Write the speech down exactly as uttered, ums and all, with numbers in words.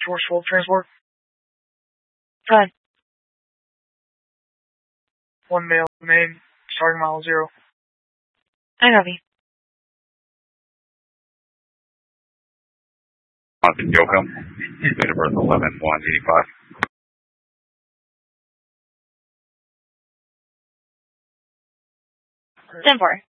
Forceful transport. Go ahead. One male, main, starting mile zero. I copy. Austin Yoko, date of birth eleven one eighty-five. ten four.